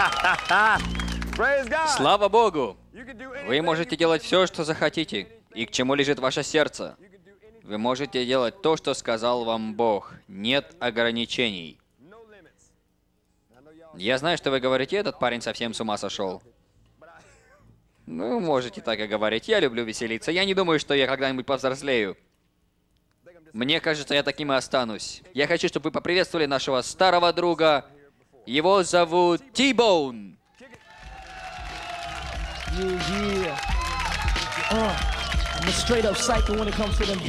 Слава Богу! Вы можете делать все, что захотите, и к чему лежит ваше сердце. Вы можете делать то, что сказал вам Бог. Нет ограничений. Я знаю, что вы говорите, этот парень совсем с ума сошел. Ну, можете так и говорить. Я люблю веселиться. Я не думаю, что я когда-нибудь повзрослею. Мне кажется, я таким и останусь. Я хочу, чтобы вы поприветствовали нашего старого друга. Его зовут T-Bone. Yeah. I'm a straight up psycho when it comes to them